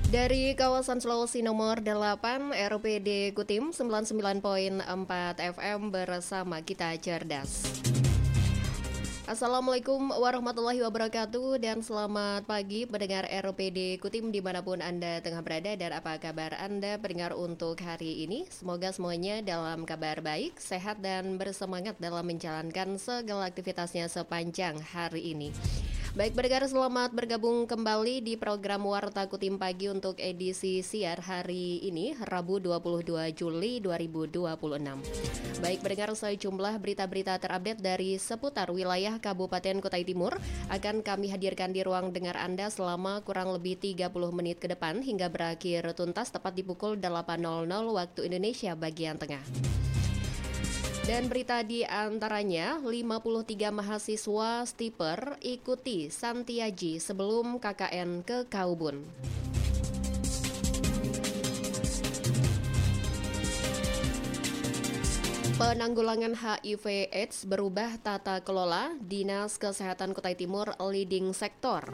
Dari kawasan Sulawesi nomor 8, RPD Kutim 99.4 FM bersama kita cerdas. Assalamualaikum warahmatullahi wabarakatuh dan selamat pagi pendengar RPD Kutim dimanapun Anda tengah berada dan apa kabar Anda pendengar untuk hari ini. Semoga semuanya dalam kabar baik, sehat dan bersemangat dalam menjalankan segala aktivitasnya sepanjang hari ini. Baik pendengar, selamat bergabung kembali di program Warta Kutim Pagi untuk edisi siar hari ini, Rabu 22 Juli 2026. Baik pendengar, sejumlah berita-berita terupdate dari seputar wilayah Kabupaten Kutai Timur akan kami hadirkan di ruang dengar Anda selama kurang lebih 30 menit ke depan hingga berakhir tuntas tepat di pukul 8.00 waktu Indonesia bagian tengah. Dan berita di antaranya, 53 mahasiswa Stiper ikuti Santiaji sebelum KKN ke Kaubun. Penanggulangan HIV/AIDS berubah tata kelola, Dinas Kesehatan Kutai Timur leading sektor.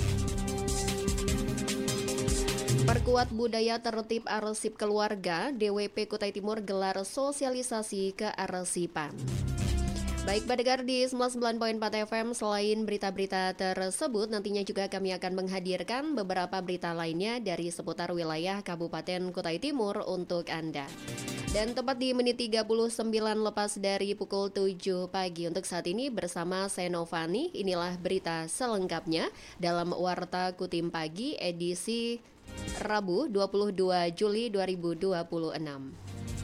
Perkuat budaya tertib arsip keluarga, DWP Kutai Timur gelar sosialisasi kearsipan. Baik pendengar di 99.4 FM, selain berita-berita tersebut, nantinya juga kami akan menghadirkan beberapa berita lainnya dari seputar wilayah Kabupaten Kutai Timur untuk Anda. Dan tepat di menit 39 lepas dari pukul 7 pagi untuk saat ini bersama Senovani, inilah berita selengkapnya dalam Warta Kutim Pagi edisi Rabu 22 Juli 2026.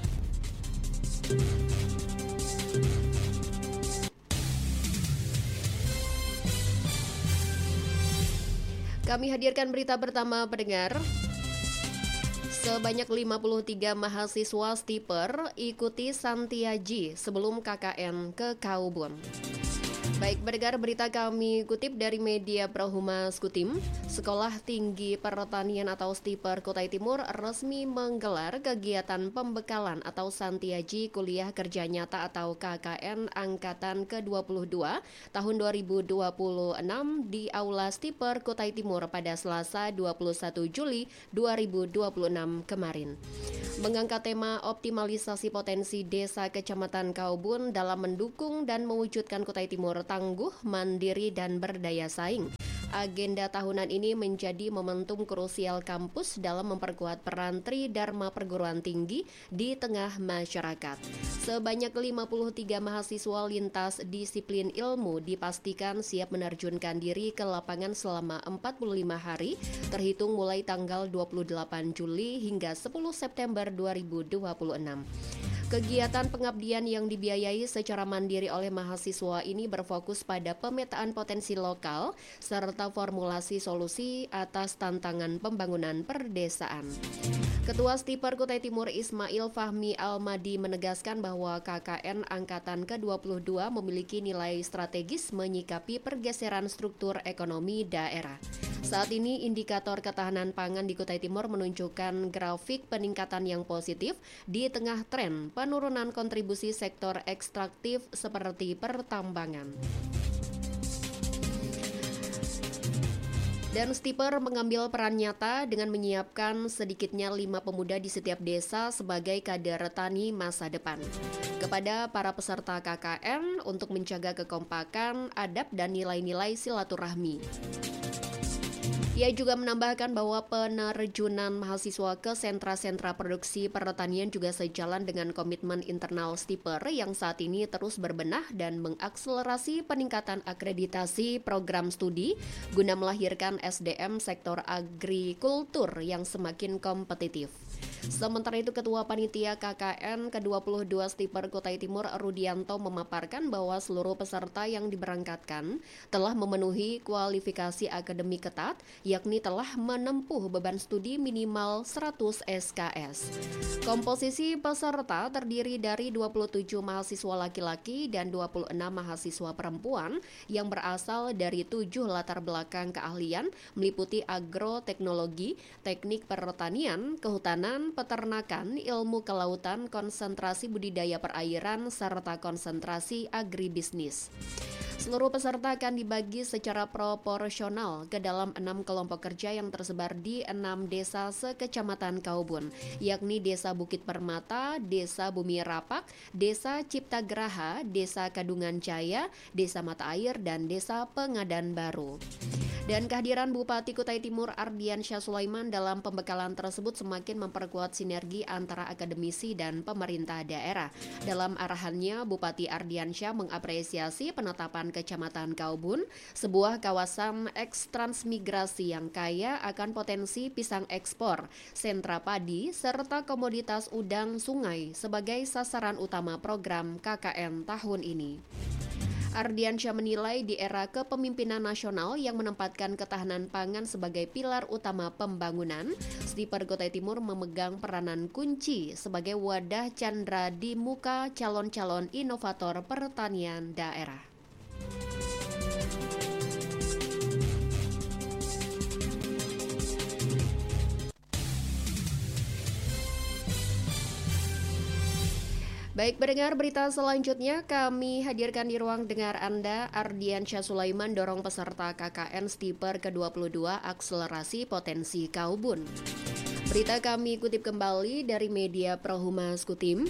Kami hadirkan berita pertama pendengar. Sebanyak 53 mahasiswa Stiper ikuti Santiaji sebelum KKN ke Kaubun. Baik pendengar, berita kami kutip dari media Prohumas Kutim. Sekolah Tinggi Pertanian atau Stiper Kutai Timur resmi menggelar kegiatan pembekalan atau Santiaji Kuliah Kerja Nyata atau KKN Angkatan ke-22 tahun 2026 di Aula Stiper Kutai Timur pada Selasa 21 Juli 2026 kemarin. Mengangkat tema optimalisasi potensi desa Kecamatan Kaubun dalam mendukung dan mewujudkan Kutai Timur tangguh, mandiri, dan berdaya saing. Agenda tahunan ini menjadi momentum krusial kampus dalam memperkuat peran Tridharma perguruan tinggi di tengah masyarakat. Sebanyak 53 mahasiswa lintas disiplin ilmu dipastikan siap menerjunkan diri ke lapangan selama 45 hari, terhitung mulai tanggal 28 Juli hingga 10 September 2026. Kegiatan pengabdian yang dibiayai secara mandiri oleh mahasiswa ini berfokus pada pemetaan potensi lokal serta formulasi solusi atas tantangan pembangunan perdesaan. Ketua Stiper Kutai Timur Ismail Fahmi Almadi menegaskan bahwa KKN Angkatan ke-22 memiliki nilai strategis menyikapi pergeseran struktur ekonomi daerah. Saat ini indikator ketahanan pangan di Kutai Timur menunjukkan grafik peningkatan yang positif di tengah tren penurunan kontribusi sektor ekstraktif seperti pertambangan. Dan Stiper mengambil peran nyata dengan menyiapkan sedikitnya 5 pemuda di setiap desa sebagai kader tani masa depan. Kepada para peserta KKN untuk menjaga kekompakan, adab dan nilai-nilai silaturahmi. Ia juga menambahkan bahwa penerjunan mahasiswa ke sentra-sentra produksi pertanian juga sejalan dengan komitmen internal Stiper yang saat ini terus berbenah dan mengakselerasi peningkatan akreditasi program studi guna melahirkan SDM sektor agrikultur yang semakin kompetitif. Sementara itu, Ketua Panitia KKN ke-22 Stiper Kutai Timur Rudianto memaparkan bahwa seluruh peserta yang diberangkatkan telah memenuhi kualifikasi akademik ketat, yakni telah menempuh beban studi minimal 100 SKS. Komposisi peserta terdiri dari 27 mahasiswa laki-laki dan 26 mahasiswa perempuan yang berasal dari 7 latar belakang keahlian meliputi agroteknologi, teknik pertanian, kehutanan, peternakan, ilmu kelautan, konsentrasi budidaya perairan, serta konsentrasi agribisnis. Seluruh peserta akan dibagi secara proporsional ke dalam 6 kelompok kerja yang tersebar di 6 desa sekecamatan Kaubun, yakni Desa Bukit Permata, Desa Bumi Rapak, Desa Cipta Geraha, Desa Kadungan Jaya, Desa Mata Air, dan Desa Pengadan Baru. Dan kehadiran Bupati Kutai Timur Ardiansyah Sulaiman dalam pembekalan tersebut semakin memperkuat sinergi antara akademisi dan pemerintah daerah. Dalam arahannya, Bupati Ardiansyah mengapresiasi penetapan Kecamatan Kaubun, sebuah kawasan eks-transmigrasi yang kaya akan potensi pisang ekspor, sentra padi, serta komoditas udang sungai sebagai sasaran utama program KKN tahun ini. Ardiansyah menilai di era kepemimpinan nasional yang menempatkan ketahanan pangan sebagai pilar utama pembangunan, Stiper Kutai Timur memegang peranan kunci sebagai wadah candra di muka calon-calon inovator pertanian daerah. Baik, pendengar, berita selanjutnya kami hadirkan di ruang dengar Anda. Ardiansyah Sulaiman dorong peserta KKN Stiper ke-22 akselerasi potensi Kaubun. Berita kami kutip kembali dari media Prohumas Kutim.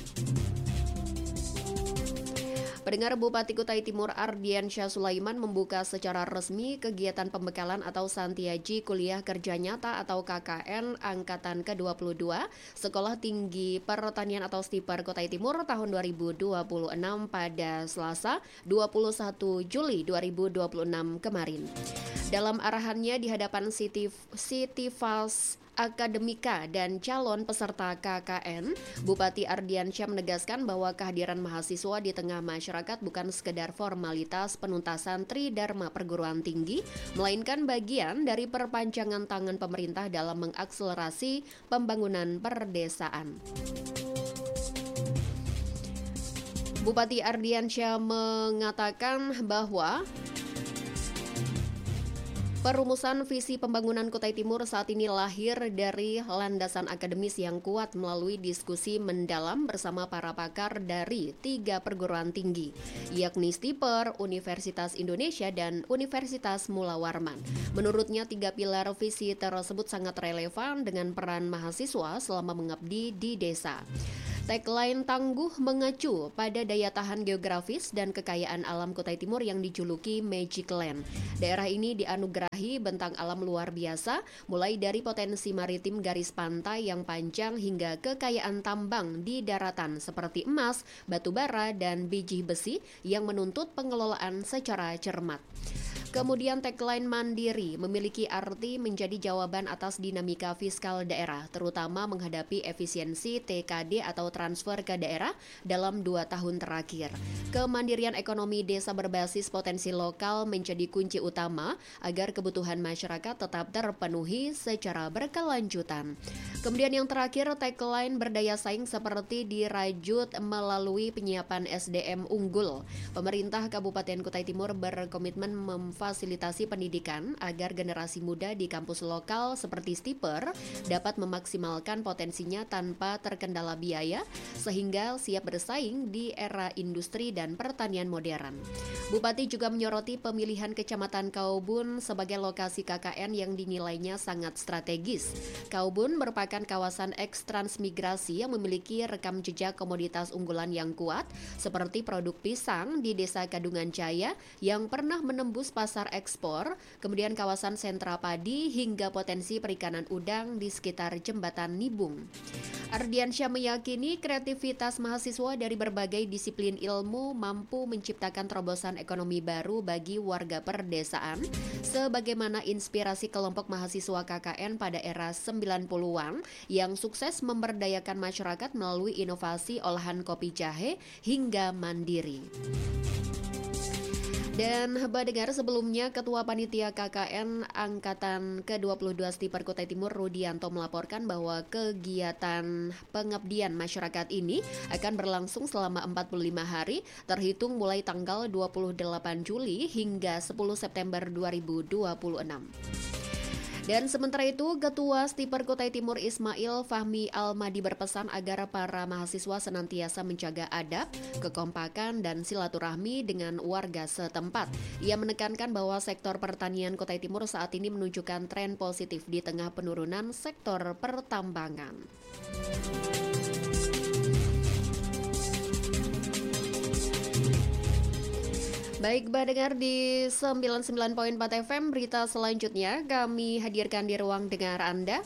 Pendengar, Bupati Kutai Timur Ardiansyah Sulaiman membuka secara resmi kegiatan pembekalan atau Santiaji Kuliah Kerja Nyata atau KKN Angkatan ke-22 Sekolah Tinggi Pertanian atau Stiper Kutai Timur tahun 2026 pada Selasa 21 Juli 2026 kemarin. Dalam arahannya di hadapan Sitifas Akademika dan calon peserta KKN, Bupati Ardiansyah menegaskan bahwa kehadiran mahasiswa di tengah masyarakat bukan sekedar formalitas penuntasan Tridharma perguruan tinggi, melainkan bagian dari perpanjangan tangan pemerintah dalam mengakselerasi pembangunan perdesaan. Bupati Ardiansyah mengatakan bahwa perumusan visi pembangunan Kutai Timur saat ini lahir dari landasan akademis yang kuat melalui diskusi mendalam bersama para pakar dari 3 perguruan tinggi, yakni Stiper, Universitas Indonesia, dan Universitas Mula Warman. Menurutnya 3 pilar visi tersebut sangat relevan dengan peran mahasiswa selama mengabdi di desa. Tagline tangguh mengacu pada daya tahan geografis dan kekayaan alam Kutai Timur yang dijuluki Magic Land. Daerah ini dianugerahi bentang alam luar biasa, mulai dari potensi maritim garis pantai yang panjang hingga kekayaan tambang di daratan seperti emas, batu bara, dan biji besi yang menuntut pengelolaan secara cermat. Kemudian tagline mandiri memiliki arti menjadi jawaban atas dinamika fiskal daerah, terutama menghadapi efisiensi TKD atau transfer ke daerah dalam 2 tahun terakhir. Kemandirian ekonomi desa berbasis potensi lokal menjadi kunci utama agar kebutuhan masyarakat tetap terpenuhi secara berkelanjutan. Kemudian yang terakhir, tagline berdaya saing seperti dirajut melalui penyiapan SDM unggul. Pemerintah Kabupaten Kutai Timur berkomitmen memfasilitasi pendidikan agar generasi muda di kampus lokal seperti Stiper dapat memaksimalkan potensinya tanpa terkendala biaya sehingga siap bersaing di era industri dan pertanian modern. Bupati juga menyoroti pemilihan Kecamatan Kaubun sebagai lokasi KKN yang dinilainya sangat strategis. Kaubun merupakan kawasan eks-transmigrasi yang memiliki rekam jejak komoditas unggulan yang kuat seperti produk pisang di Desa Kadungan Jaya yang pernah menembus pasar ekspor, kemudian kawasan sentra padi hingga potensi perikanan udang di sekitar Jembatan Nibung. Ardiansyah meyakini kreativitas mahasiswa dari berbagai disiplin ilmu mampu menciptakan terobosan ekonomi baru bagi warga perdesaan, sebagaimana inspirasi kelompok mahasiswa KKN pada era 90-an yang sukses memberdayakan masyarakat melalui inovasi olahan kopi jahe hingga mandiri. Dan pendengar, sebelumnya Ketua Panitia KKN Angkatan ke-22 Stiper Kutai Timur Rudianto melaporkan bahwa kegiatan pengabdian masyarakat ini akan berlangsung selama 45 hari terhitung mulai tanggal 28 Juli hingga 10 September 2026. Dan sementara itu, Ketua Stiper Kutai Timur Ismail Fahmi Almadi berpesan agar para mahasiswa senantiasa menjaga adab, kekompakan, dan silaturahmi dengan warga setempat. Ia menekankan bahwa sektor pertanian Kutai Timur saat ini menunjukkan tren positif di tengah penurunan sektor pertambangan. Baik, pendengar di 99.4 FM, berita selanjutnya kami hadirkan di ruang dengar Anda.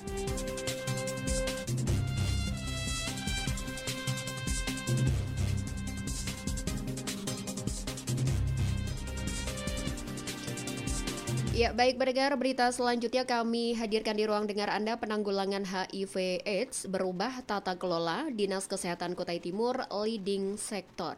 Ya, baik pendengar, berita selanjutnya kami hadirkan di ruang dengar Anda. Penanggulangan HIV AIDS berubah tata kelola Dinas Kesehatan Kutai Timur leading sektor.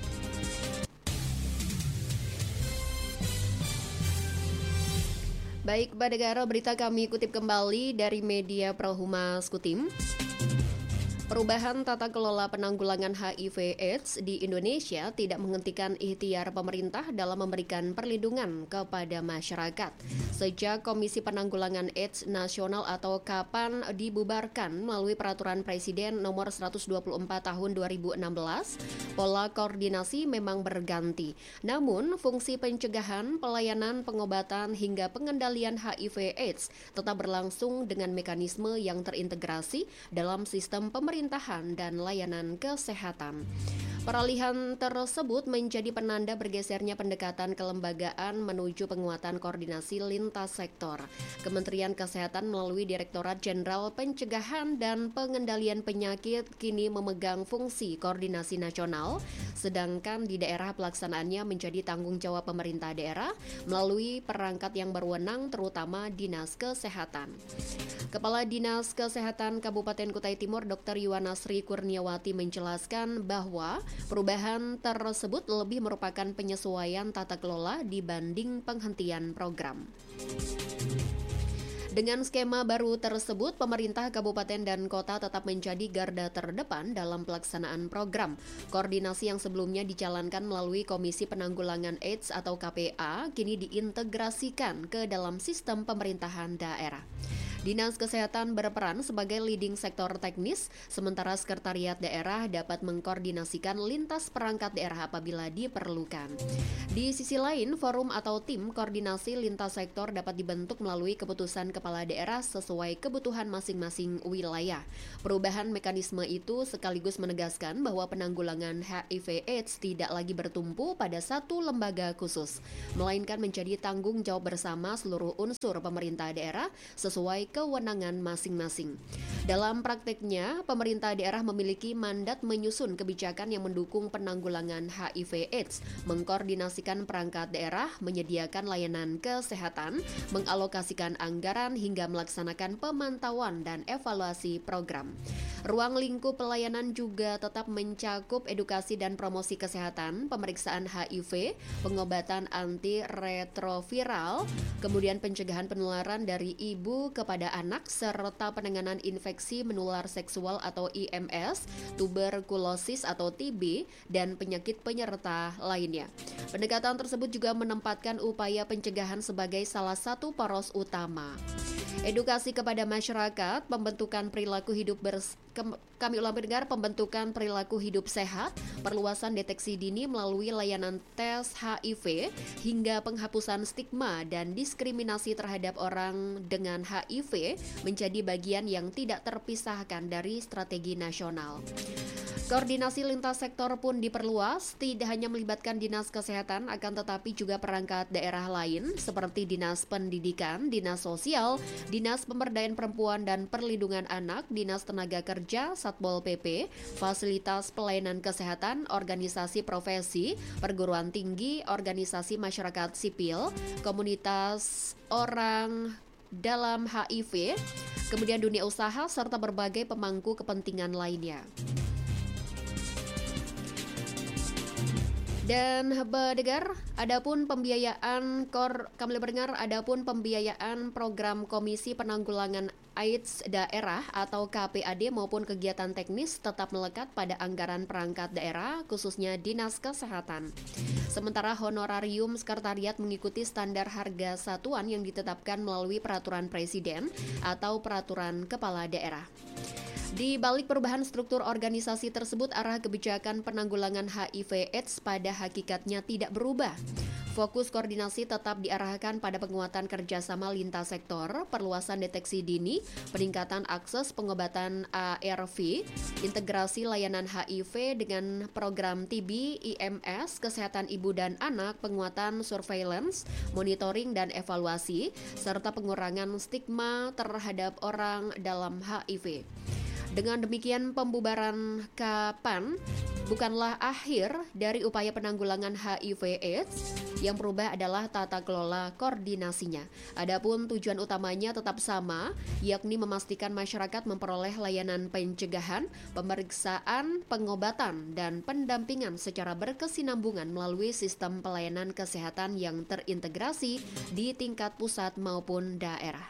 Baik, pendengar, berita kami kutip kembali dari media Prohumas Kutim. Perubahan tata kelola penanggulangan HIV/AIDS di Indonesia tidak menghentikan ikhtiar pemerintah dalam memberikan perlindungan kepada masyarakat. Sejak Komisi Penanggulangan AIDS Nasional atau KAPAN dibubarkan melalui Peraturan Presiden Nomor 124 Tahun 2016, pola koordinasi memang berganti. Namun, fungsi pencegahan, pelayanan, pengobatan, hingga pengendalian HIV/AIDS tetap berlangsung dengan mekanisme yang terintegrasi dalam sistem pemerintahan dan layanan kesehatan. Peralihan tersebut menjadi penanda bergesernya pendekatan kelembagaan menuju penguatan koordinasi lintas sektor. Kementerian Kesehatan melalui Direktorat Jenderal Pencegahan dan Pengendalian Penyakit kini memegang fungsi koordinasi nasional, sedangkan di daerah pelaksanaannya menjadi tanggung jawab pemerintah daerah melalui perangkat yang berwenang, terutama Dinas Kesehatan. Kepala Dinas Kesehatan Kabupaten Kutai Timur Dr. Yuwana Sri Kurniawati menjelaskan bahwa perubahan tersebut lebih merupakan penyesuaian tata kelola dibanding penghentian program. Dengan skema baru tersebut, pemerintah kabupaten dan kota tetap menjadi garda terdepan dalam pelaksanaan program. Koordinasi yang sebelumnya dijalankan melalui Komisi Penanggulangan AIDS atau KPA kini diintegrasikan ke dalam sistem pemerintahan daerah. Dinas Kesehatan berperan sebagai leading sektor teknis, sementara Sekretariat Daerah dapat mengkoordinasikan lintas perangkat daerah apabila diperlukan. Di sisi lain, forum atau tim koordinasi lintas sektor dapat dibentuk melalui keputusan kepala daerah sesuai kebutuhan masing-masing wilayah. Perubahan mekanisme itu sekaligus menegaskan bahwa penanggulangan HIV/AIDS tidak lagi bertumpu pada satu lembaga khusus, melainkan menjadi tanggung jawab bersama seluruh unsur pemerintah daerah sesuai kewenangan masing-masing. Dalam prakteknya, pemerintah daerah memiliki mandat menyusun kebijakan yang mendukung penanggulangan HIV/AIDS, mengkoordinasikan perangkat daerah, menyediakan layanan kesehatan, mengalokasikan anggaran hingga melaksanakan pemantauan dan evaluasi program. Ruang lingkup pelayanan juga tetap mencakup edukasi dan promosi kesehatan, pemeriksaan HIV, pengobatan antiretroviral, kemudian pencegahan penularan dari ibu kepada anak, serta penanganan infeksi menular seksual atau IMS, tuberkulosis atau TB, dan penyakit penyerta lainnya. Pendekatan tersebut juga menempatkan upaya pencegahan sebagai salah satu poros utama. Edukasi kepada masyarakat, pembentukan perilaku hidup pembentukan perilaku hidup sehat, perluasan deteksi dini melalui layanan tes HIV, hingga penghapusan stigma dan diskriminasi terhadap orang dengan HIV menjadi bagian yang tidak terpisahkan dari strategi nasional. Koordinasi lintas sektor pun diperluas, tidak hanya melibatkan Dinas Kesehatan, akan tetapi juga perangkat daerah lain seperti Dinas Pendidikan, Dinas Sosial, Dinas Pemberdayaan Perempuan dan Perlindungan Anak, Dinas Tenaga Kerja, Satpol PP, Fasilitas Pelayanan Kesehatan, organisasi profesi, perguruan tinggi, organisasi masyarakat sipil, komunitas orang dalam HIV, kemudian dunia usaha, serta berbagai pemangku kepentingan lainnya. Dan pendengar, adapun pembiayaan program Komisi Penanggulangan AIDS Daerah atau KPAD maupun kegiatan teknis tetap melekat pada anggaran perangkat daerah, khususnya Dinas Kesehatan. Sementara honorarium sekretariat mengikuti standar harga satuan yang ditetapkan melalui peraturan presiden atau peraturan kepala daerah. Di balik perubahan struktur organisasi tersebut, arah kebijakan penanggulangan HIV/AIDS pada hakikatnya tidak berubah. Fokus koordinasi tetap diarahkan pada penguatan kerjasama lintas sektor, perluasan deteksi dini, peningkatan akses pengobatan ARV, integrasi layanan HIV dengan program TB, IMS, kesehatan ibu dan anak, penguatan surveillance, monitoring dan evaluasi, serta pengurangan stigma terhadap orang dalam HIV. Dengan demikian, pembubaran KPAN bukanlah akhir dari upaya penanggulangan HIV/AIDS. Yang berubah adalah tata kelola koordinasinya. Adapun tujuan utamanya tetap sama, yakni memastikan masyarakat memperoleh layanan pencegahan, pemeriksaan, pengobatan, dan pendampingan secara berkesinambungan melalui sistem pelayanan kesehatan yang terintegrasi di tingkat pusat maupun daerah.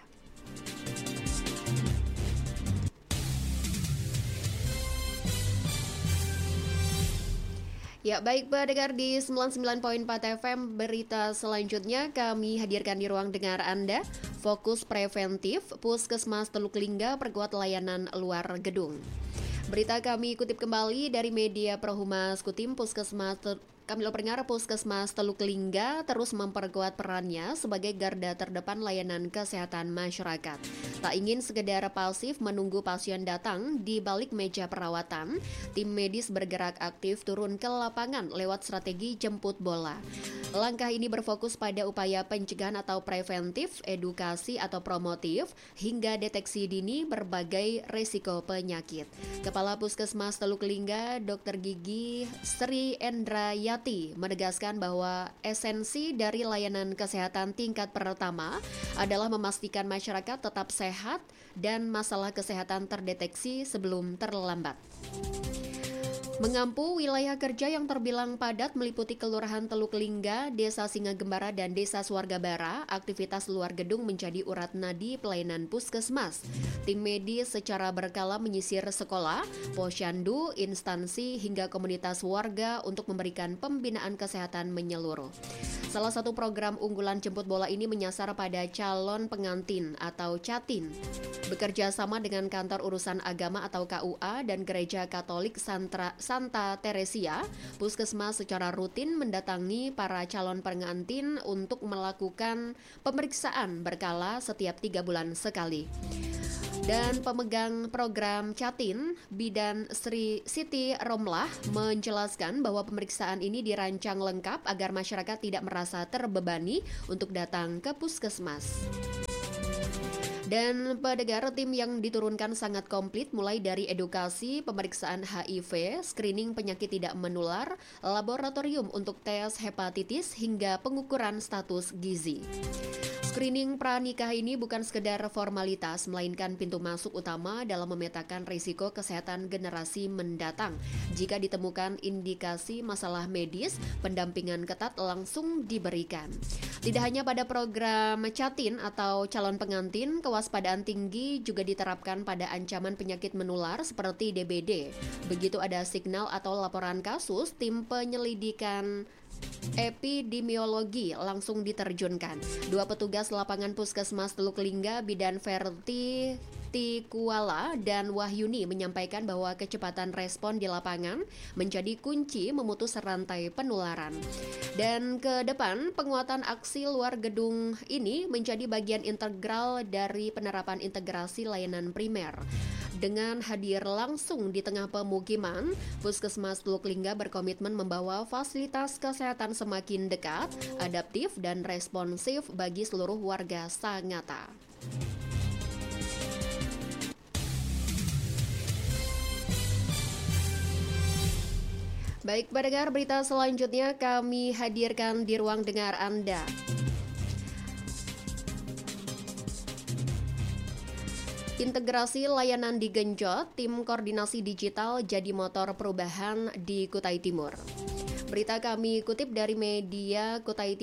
Ya, baik pendengar di 99.4 FM, berita selanjutnya kami hadirkan di ruang dengar Anda. Fokus preventif, Puskesmas Teluk Lingga perkuat layanan luar gedung. Berita kami kutip kembali dari media Prohumas Kutim. Puskesmas Teluk Lingga terus memperkuat perannya sebagai garda terdepan layanan kesehatan masyarakat. Tak ingin sekedar pasif menunggu pasien datang di balik meja perawatan, tim medis bergerak aktif turun ke lapangan lewat strategi jemput bola. Langkah ini berfokus pada upaya pencegahan atau preventif, edukasi atau promotif, hingga deteksi dini berbagai risiko penyakit. Kepala Puskesmas Teluk Lingga, Dr. Gigi Sri Endrayati menegaskan bahwa esensi dari layanan kesehatan tingkat pertama adalah memastikan masyarakat tetap sehat dan masalah kesehatan terdeteksi sebelum terlambat. Mengampu wilayah kerja yang terbilang padat meliputi Kelurahan Teluk Lingga, Desa Singagembara, dan Desa Swargabara, aktivitas luar gedung menjadi urat nadi pelayanan puskesmas. Tim medis secara berkala menyisir sekolah, posyandu, instansi, hingga komunitas warga untuk memberikan pembinaan kesehatan menyeluruh. Salah satu program unggulan jemput bola ini menyasar pada calon pengantin atau catin. Bekerja sama dengan Kantor Urusan Agama atau KUA dan Gereja Katolik Santa Teresia, Puskesmas secara rutin mendatangi para calon pengantin untuk melakukan pemeriksaan berkala setiap 3 bulan sekali. Dan pemegang program Catin, Bidan Sri Siti Romlah, menjelaskan bahwa pemeriksaan ini dirancang lengkap agar masyarakat tidak merasa terbebani untuk datang ke puskesmas. Dan pendengar, tim yang diturunkan sangat komplit mulai dari edukasi, pemeriksaan HIV, screening penyakit tidak menular, laboratorium untuk tes hepatitis, hingga pengukuran status gizi. Screening pranikah ini bukan sekedar formalitas, melainkan pintu masuk utama dalam memetakan risiko kesehatan generasi mendatang. Jika ditemukan indikasi masalah medis, pendampingan ketat langsung diberikan. Tidak hanya pada program Catin atau calon pengantin, kewaspadaan tinggi juga diterapkan pada ancaman penyakit menular seperti DBD. Begitu ada signal atau laporan kasus, tim penyelidikan epidemiologi langsung diterjunkan. 2 petugas lapangan Puskesmas Teluk Lingga, Bidan Verti Tikuala dan Wahyuni, menyampaikan bahwa kecepatan respon di lapangan menjadi kunci memutus rantai penularan. Dan ke depan, penguatan aksi luar gedung ini menjadi bagian integral dari penerapan integrasi layanan primer. Dengan hadir langsung di tengah pemukiman, Puskesmas Teluk Lingga berkomitmen membawa fasilitas kesehatan semakin dekat, adaptif, dan responsif bagi seluruh warga Sangata. Baik, pendengar, berita selanjutnya kami hadirkan di ruang dengar Anda. Integrasi layanan digenjot, tim koordinasi digital jadi motor perubahan di Kutai Timur. Berita kami kutip dari media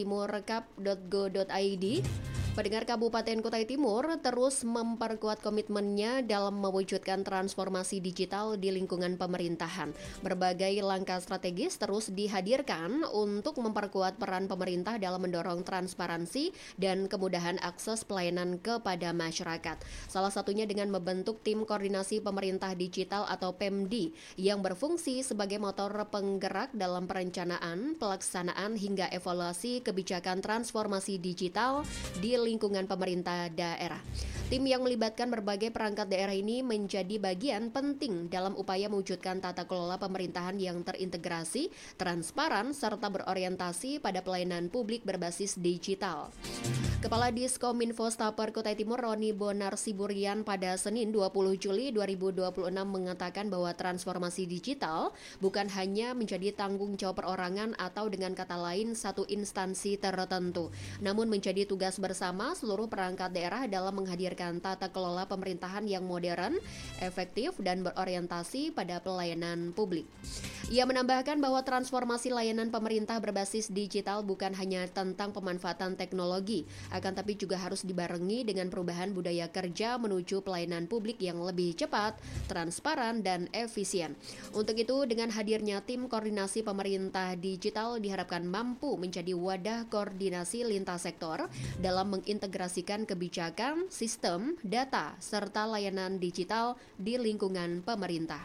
kutaitimurkap.go.id. Pendengar Kabupaten Kutai Timur terus memperkuat komitmennya dalam mewujudkan transformasi digital di lingkungan pemerintahan. Berbagai langkah strategis terus dihadirkan untuk memperkuat peran pemerintah dalam mendorong transparansi dan kemudahan akses pelayanan kepada masyarakat. Salah satunya dengan membentuk tim koordinasi pemerintah digital atau PEMDI yang berfungsi sebagai motor penggerak dalam perencanaan, pelaksanaan hingga evaluasi kebijakan transformasi digital di lingkungan pemerintah daerah. Tim yang melibatkan berbagai perangkat daerah ini menjadi bagian penting dalam upaya mewujudkan tata kelola pemerintahan yang terintegrasi, transparan, serta berorientasi pada pelayanan publik berbasis digital. Kepala Diskominfo Staper Kutai Timur Roni Bonar Siburian pada Senin 20 Juli 2026 mengatakan bahwa transformasi digital bukan hanya menjadi tanggung jawab perorangan atau dengan kata lain satu instansi tertentu, namun menjadi tugas bersama seluruh perangkat daerah dalam menghadirkan tata kelola pemerintahan yang modern, efektif, dan berorientasi pada pelayanan publik. Ia menambahkan bahwa transformasi layanan pemerintah berbasis digital bukan hanya tentang pemanfaatan teknologi, akan tapi juga harus dibarengi dengan perubahan budaya kerja menuju pelayanan publik yang lebih cepat, transparan, dan efisien. Untuk itu, dengan hadirnya tim koordinasi pemerintah digital diharapkan mampu menjadi wadah koordinasi lintas sektor dalam mengintegrasikan kebijakan, sistem, data, serta layanan digital di lingkungan pemerintah.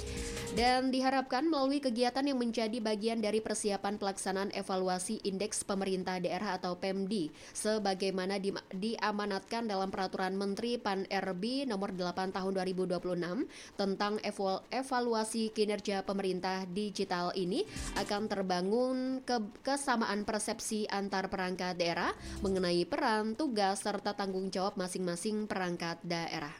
Dan diharapkan melalui kegiatan yang menjadi bagian dari persiapan pelaksanaan evaluasi Indeks Pemerintah Daerah atau PEMDI sebagaimana diamanatkan dalam Peraturan Menteri PAN-RB nomor 8 tahun 2026 tentang evaluasi kinerja pemerintah digital ini akan terbangun kesamaan persepsi antar perangkat daerah mengenai peran, tugas, serta tanggung jawab masing-masing perangkat daerah.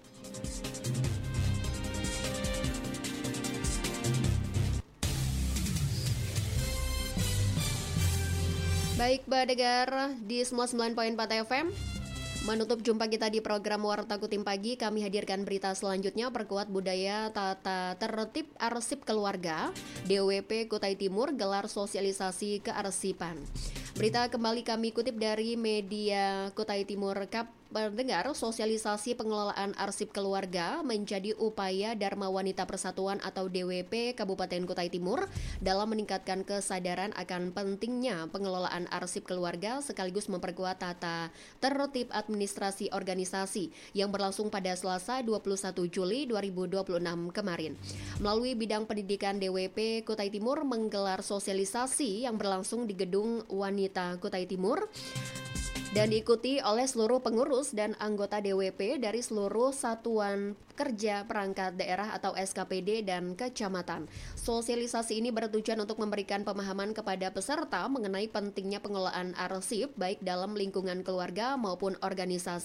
Baik, pendengar di semua 9.4 FM, menutup jumpa kita di program Warta Kutim Pagi, kami hadirkan berita selanjutnya. Perkuat budaya tata tertib arsip keluarga, DWP Kutai Timur gelar sosialisasi kearsipan. Berita kembali kami kutip dari media Kutai Timur Kap. Pendengar, sosialisasi pengelolaan arsip keluarga menjadi upaya Dharma Wanita Persatuan atau DWP Kabupaten Kutai Timur dalam meningkatkan kesadaran akan pentingnya pengelolaan arsip keluarga sekaligus memperkuat tata tertib administrasi organisasi yang berlangsung pada Selasa 21 Juli 2026 kemarin. Melalui bidang pendidikan, DWP Kutai Timur menggelar sosialisasi yang berlangsung di Gedung Wanita Kutai Timur dan diikuti oleh seluruh pengurus dan anggota DWP dari seluruh satuan kerja perangkat daerah atau SKPD dan kecamatan. Sosialisasi ini bertujuan untuk memberikan pemahaman kepada peserta mengenai pentingnya pengelolaan arsip baik dalam lingkungan keluarga maupun organisasi